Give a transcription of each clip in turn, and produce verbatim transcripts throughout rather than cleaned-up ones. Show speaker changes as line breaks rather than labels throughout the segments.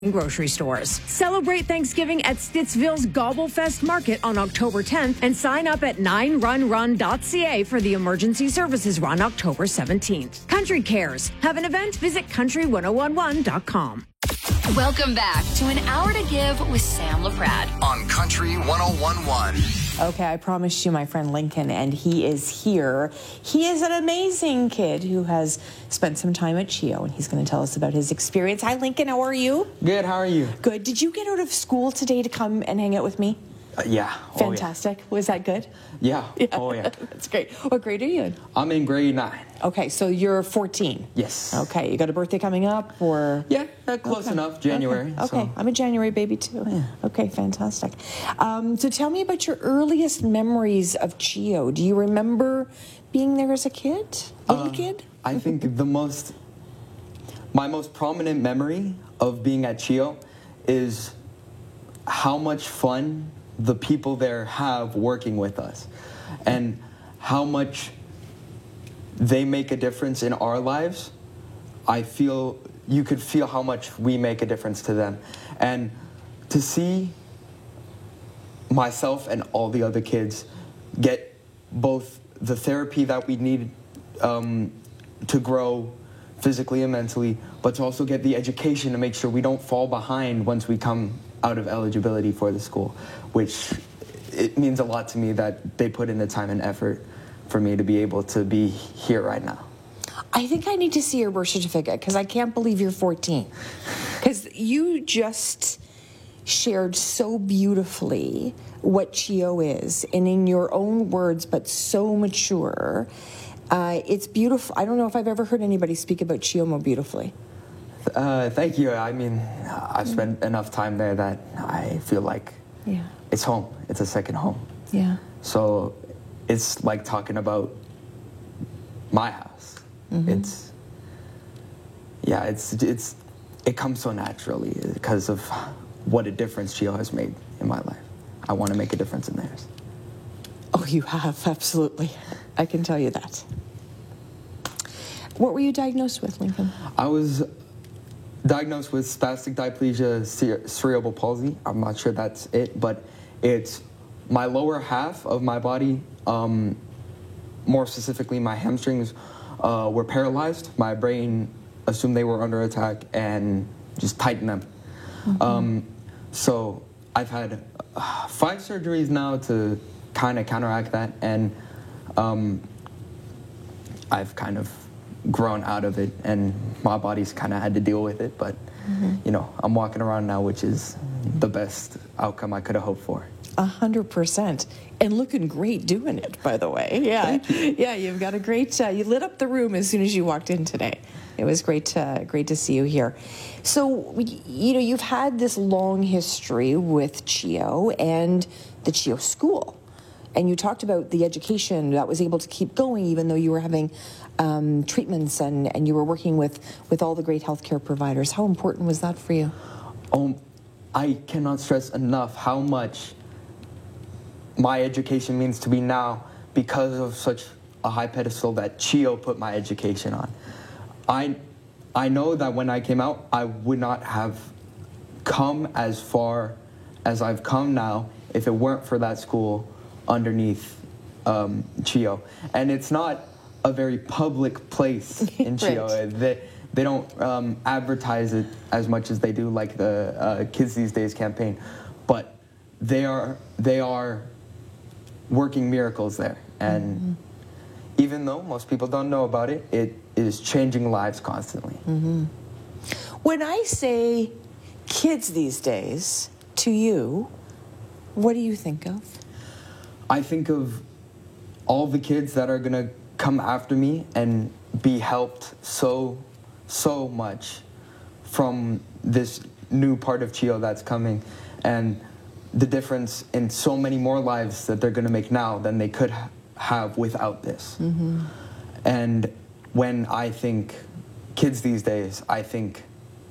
grocery stores. Celebrate Thanksgiving at Stittsville's Gobblefest Market on October tenth and sign up at nine run run dot c a for the Emergency Services Run October seventeenth. Country Cares. Have an event? Visit country ten eleven dot com.
Welcome back to An Hour to Give with Sam LaPrade
on Country ten eleven.
Okay, I promised you my friend Lincoln, and he is here. He is an amazing kid who has spent some time at CHEO, and he's going to tell us about his experience. Hi, Lincoln. How are you?
Good. How are you?
Good. Did you get out of school today to come and hang out with me?
Uh, yeah.
Fantastic.
Oh, yeah.
Was that good?
Yeah.
yeah.
Oh, yeah.
That's great. What grade are you in?
I'm in grade nine.
Okay, so you're fourteen.
Yes.
Okay, you got a birthday coming up, or?
Yeah, uh, close
okay.
enough. January.
Okay, okay.
So.
I'm a January baby too.
Yeah.
Okay, fantastic. Um, so tell me about your earliest memories of CHEO. Do you remember being there as a kid, little
uh,
kid?
I think the most, my most prominent memory of being at CHEO is how much fun the people there have working with us, and how much they make a difference in our lives. I feel you could feel how much we make a difference to them, and to see myself and all the other kids get both the therapy that we need um, to grow physically and mentally, but to also get the education to make sure we don't fall behind once we come out of eligibility for the school, which it means a lot to me that they put in the time and effort for me to be able to be here right now.
I think I need to see your birth certificate, because I can't believe you're fourteen. Because you just shared so beautifully what CHEO is, and in your own words, but so mature. Uh, it's beautiful. I don't know if I've ever heard anybody speak about CHEO more beautifully.
Uh, thank you. I mean, I've spent enough time there that I feel like
yeah.
it's home. It's a second home.
Yeah.
So it's like talking about my house. Mm-hmm. It's, yeah, it's, it's, it comes so naturally because of what a difference CHEO has made in my life. I want to make a difference in theirs.
Oh, you have, absolutely. I can tell you that. What were you diagnosed with, Lincoln?
I was diagnosed with spastic diplegia cerebral palsy. I'm not sure that's it, but it's my lower half of my body, um, more specifically my hamstrings, uh, were paralyzed. My brain assumed they were under attack and just tightened them. Mm-hmm. Um, so I've had uh, five surgeries now to kind of counteract that, and um, I've kind of grown out of it, and my body's kind of had to deal with it, but mm-hmm. you know, I'm walking around now, which is the best outcome I could have hoped for.
A hundred percent, and looking great doing it, by the way. Yeah, you. yeah, you've got a great. Uh, you lit up the room as soon as you walked in today. It was great, uh, great to see you here. So, you know, you've had this long history with CHEO and the CHEO school, and you talked about the education that was able to keep going, even though you were having um, treatments and, and you were working with, with all the great healthcare providers. How important was that for you?
Um, I cannot stress enough how much my education means to me now because of such a high pedestal that CHEO put my education on. I, I know that when I came out, I would not have come as far as I've come now if it weren't for that school underneath um, CHEO. And it's not a very public place in CHEO. Right. They, they don't um, advertise it as much as they do, like the uh, Kids These Days campaign. But they are, they are working miracles there. And mm-hmm. even though most people don't know about it, it is changing lives constantly.
Mm-hmm. When I say kids these days to you, what do you think of?
I think of all the kids that are going to come after me and be helped so, so much from this new part of CHEO that's coming, and the difference in so many more lives that they're going to make now than they could ha- have without this. Mm-hmm. And when I think kids these days, I think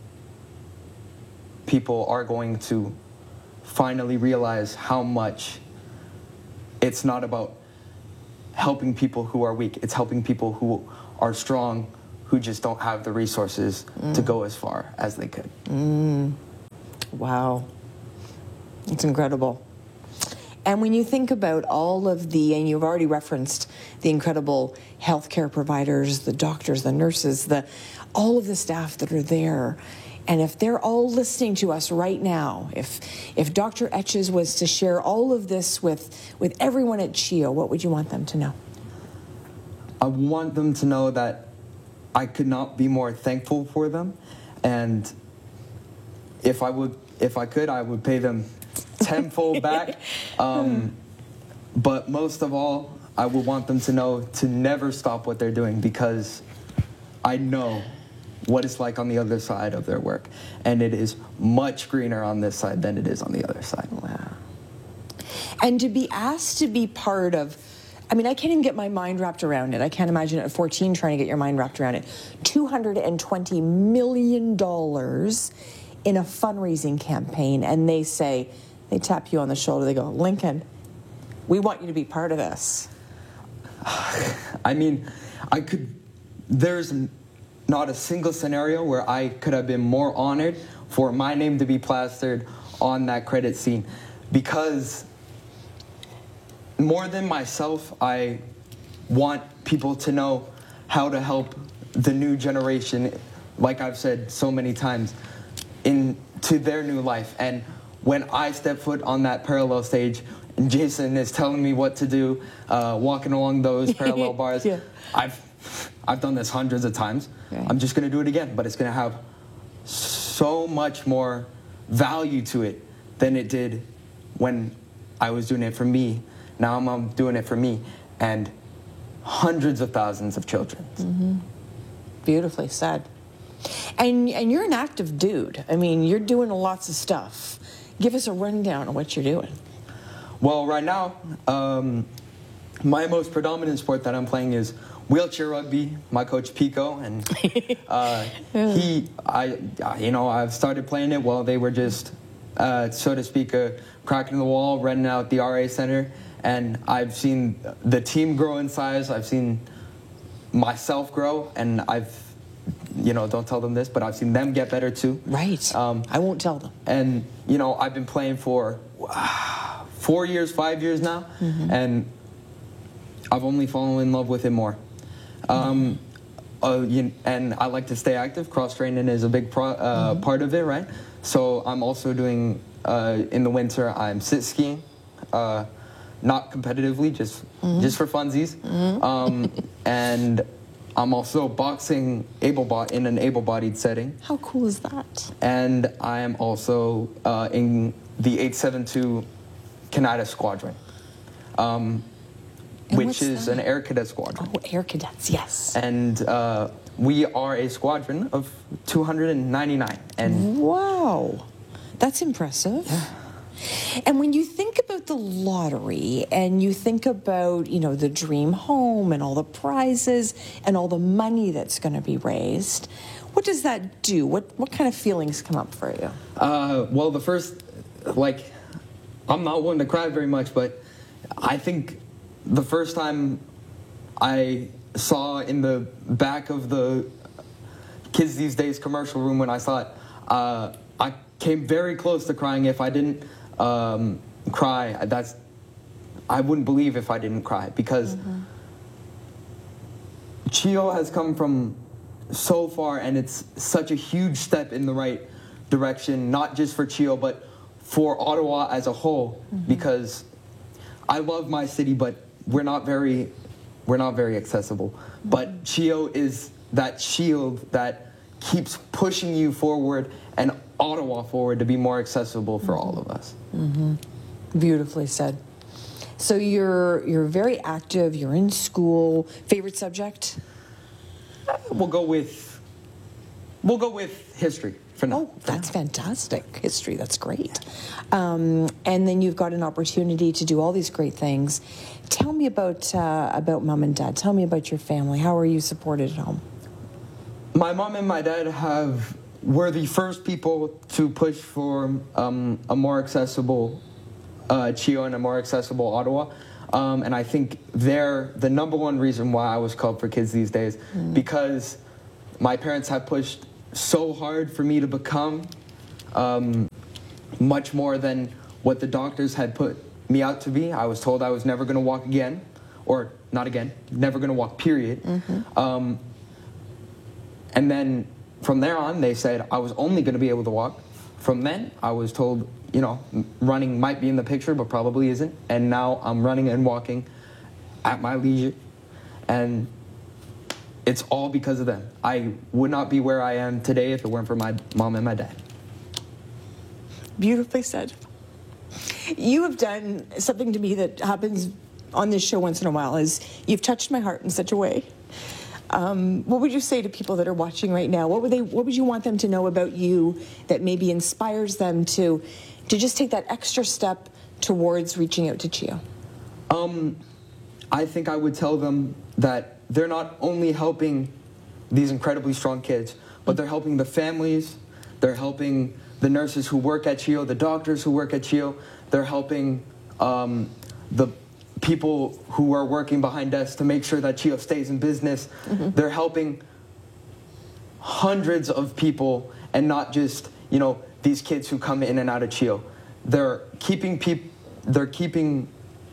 people are going to finally realize how much it's not about helping people who are weak. It's helping people who are strong, who just don't have the resources mm. to go as far as they could.
Mm. Wow. It's incredible. And when you think about all of the, and you've already referenced the incredible healthcare providers, the doctors, the nurses, the all of the staff that are there, and if they're all listening to us right now, if if Doctor Etches was to share all of this with, with everyone at CHEO, what would you want them to know?
I want them to know that I could not be more thankful for them, and if I would, if I could, I would pay them tenfold back. Um, but most of all, I would want them to know to never stop what they're doing, because I know what it's like on the other side of their work, and it is much greener on this side than it is on the other side.
Wow. And to be asked to be part of, I mean, I can't even get my mind wrapped around it. I can't imagine at fourteen trying to get your mind wrapped around it. two hundred twenty million dollars in a fundraising campaign, and they say, they tap you on the shoulder, they go, Lincoln, we want you to be part of this.
I mean, I could, there's not a single scenario where I could have been more honored for my name to be plastered on that credit scene, because more than myself, I want people to know how to help the new generation, like I've said so many times, into their new life. And when I step foot on that parallel stage, and Jason is telling me what to do, uh, walking along those parallel bars, yeah. I've I've done this hundreds of times. Right. I'm just going to do it again, but it's going to have so much more value to it than it did when I was doing it for me. Now I'm, I'm doing it for me and hundreds of thousands of children.
Mm-hmm. Beautifully said. And and you're an active dude. I mean, you're doing lots of stuff. Give us a rundown of what you're doing.
Well, right now, um, my most predominant sport that I'm playing is wheelchair rugby. My coach Pico, and uh, he, I, you know, I've started playing it while they were just, uh, so to speak, a crack in the wall, renting out the R A Center, and I've seen the team grow in size. I've seen myself grow, and I've, you know, don't tell them this, but I've seen them get better too.
Right. Um, I won't tell them.
And you know, I've been playing for uh, four years, five years now, mm-hmm. and I've only fallen in love with it more. Um, uh, you, and I like to stay active. Cross training is a big pro, uh, mm-hmm. part of it, right? So I'm also doing, uh, in the winter, I'm sit skiing, uh, not competitively, just mm-hmm. just for funsies. Mm-hmm. Um, and I'm also boxing able in an able-bodied setting.
How cool is that?
And I am also uh, in the eight seven two Canada Squadron. Um,
And
which is
that?
an air cadet squadron.
Oh, air cadets, yes.
And uh, we are a squadron of two hundred ninety-nine. And
wow, that's impressive.
Yeah.
And when you think about the lottery and you think about, you know, the dream home and all the prizes and all the money that's going to be raised, what does that do? What what kind of feelings come up for you?
Uh, well, the first, like, I'm not one to cry very much, but I think the first time I saw in the back of the Kids These Days commercial room when I saw it, uh, I came very close to crying. If I didn't um, cry, that's I wouldn't believe if I didn't cry, because mm-hmm. CHEO has come from so far, and it's such a huge step in the right direction, not just for CHEO, but for Ottawa as a whole, mm-hmm. because I love my city, but we're not very, we're not very accessible. Mm-hmm. But CHEO is that shield that keeps pushing you forward and Ottawa forward to be more accessible for mm-hmm. all of us.
Mm-hmm. Beautifully said. So you're you're very active. You're in school. Favorite subject?
We'll go with we'll go with history for now.
Oh, that's fantastic. History. That's great. Um, and then you've got an opportunity to do all these great things. Tell me about uh, about mom and dad. Tell me about your family. How are you supported at home?
My mom and my dad have were the first people to push for um, a more accessible uh, CHEO and a more accessible Ottawa. Um, and I think they're the number one reason why I was called for Kids These Days, mm. because my parents have pushed so hard for me to become um, much more than what the doctors had put me out to be. I was told I was never going to walk again, or not again, never going to walk, period. Mm-hmm. Um, and then from there on, they said I was only going to be able to walk. From then, I was told, you know, running might be in the picture, but probably isn't. And now I'm running and walking at my leisure. And it's all because of them. I would not be where I am today if it weren't for my mom and my dad.
Beautifully said. You have done something to me that happens on this show once in a while, is you've touched my heart in such a way. Um, what would you say to people that are watching right now? What would they? What would you want them to know about you that maybe inspires them to, to just take that extra step towards reaching out to CHEO?
Um, I think I would tell them that they're not only helping these incredibly strong kids, but they're helping the families, they're helping the nurses who work at CHEO, the doctors who work at CHEO, they're helping um, the people who are working behind us to make sure that CHEO stays in business. Mm-hmm. They're helping hundreds of people, and not just, you know, these kids who come in and out of CHEO. They're keeping peop- they're keeping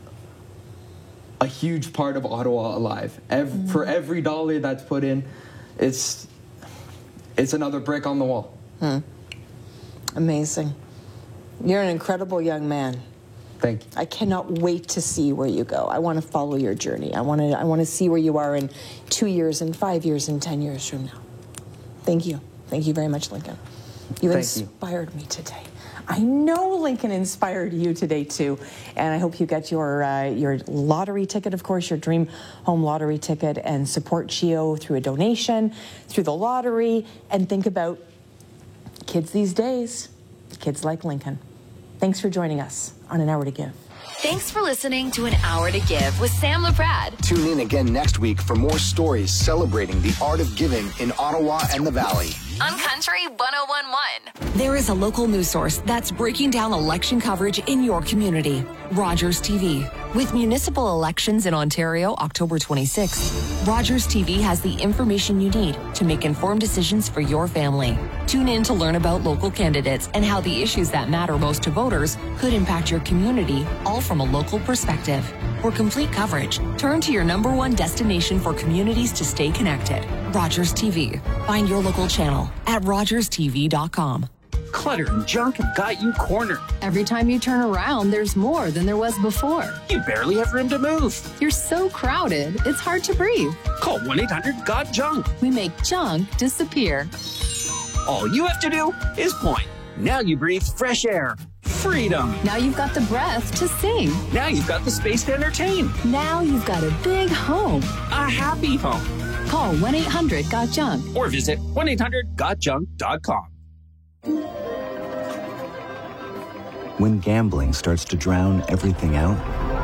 a huge part of Ottawa alive. Ev- mm-hmm. For every dollar that's put in, it's it's another brick on the wall.
Hmm. Amazing. You're an incredible young man.
Thank you.
I cannot wait to see where you go. I want to follow your journey. I want to I want to see where you are in two years and five years and ten years from now. Thank you. Thank you very much, Lincoln. You
Thank
inspired
you.
me today. I know Lincoln inspired you today too, and I hope you get your uh, your lottery ticket, of course, your Dream Home Lottery ticket, and support CHEO through a donation, through the lottery, and think about kids these days, kids like Lincoln. Thanks for joining us on An Hour to Give.
Thanks for listening to An Hour to Give with Sam LaPrade.
Tune in again next week for more stories celebrating the art of giving in Ottawa and the Valley.
On Country one oh one point one.
There is a local news source that's breaking down election coverage in your community. Rogers T V. With municipal elections in Ontario October twenty-sixth, Rogers T V has the information you need to make informed decisions for your family. Tune in to learn about local candidates and how the issues that matter most to voters could impact your community, all from a local perspective. For complete coverage, turn to your number one destination for communities to stay connected. Rogers T V. Find your local channel at rogers t v dot com.
Clutter and junk have got you cornered.
Every time you turn around, there's more than there was before.
You barely have room to move.
You're so crowded, it's hard to breathe.
Call one eight hundred got junk.
We make junk disappear.
All you have to do is point. Now you breathe fresh air. Freedom.
Now you've got the breath to sing.
Now you've got the space to entertain.
Now you've got a big home.
A happy home.
Call one eight hundred got junk.
Or visit one eight hundred got junk dot com.
When gambling starts to drown everything out,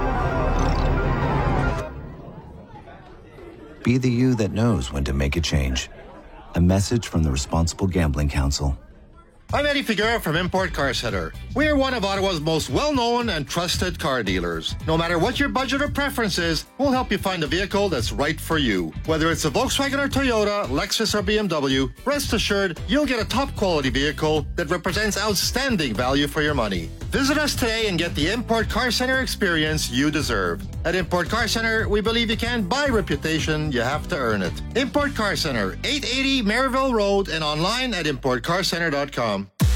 be the you that knows when to make a change. A message from the Responsible Gambling Council.
I'm Eddie Figueroa from Import Car Center. We are one of Ottawa's most well-known and trusted car dealers. No matter what your budget or preference is, we'll help you find a vehicle that's right for you. Whether it's a Volkswagen or Toyota, Lexus or B M W, rest assured you'll get a top-quality vehicle that represents outstanding value for your money. Visit us today and get the Import Car Center experience you deserve. At Import Car Center, we believe you can't buy reputation, you have to earn it. Import Car Center, eight eighty Maryville Road, and online at import car center dot com.